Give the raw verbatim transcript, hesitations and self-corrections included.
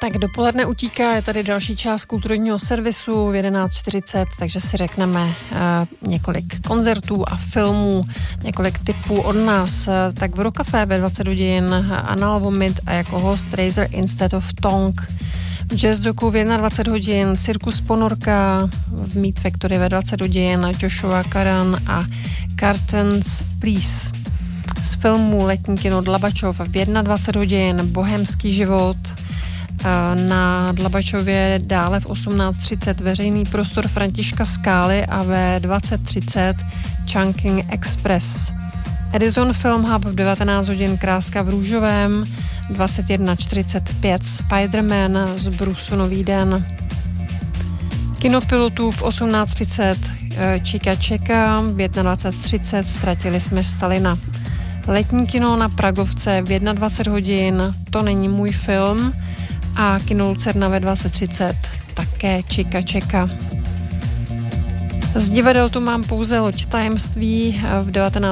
Tak dopoledne utíká, je tady další část kulturního servisu v jedenáct čtyřicet, takže si řekneme uh, několik koncertů a filmů, několik tipů od nás. Tak v Rockcafé ve dvacet hodin Anal Vomit a jako host Razor Instead of Tongue. V Jazz Doku v dvacet jedna hodin Cirkus Ponorka, v Meat Factory ve dvacet hodin Joshua Karan a Cartons Please. Z filmu Letní kino Dlabačov v dvacet jedna hodin Bohemský život. Na Dlabačově dále v osmnáct třicet veřejný prostor Františka Skály a ve dvacet třicet Chungking Express. Edison Film Hub v devatenáct hodin Kráska v růžovém, dvacet jedna čtyřicet pět Spider-Man z Brusu Nový den. Kinopilotů v osmnáct třicet Čika Čeka, v dvacet jedna třicet Ztratili jsme Stalina. Letní kino na Pragovce v dvacet jedna hodin To není můj film a kino Lucerna ve dvacet třicet také Čika Čeka. Z divadel tu mám pouze Loď tajemství v devatenáct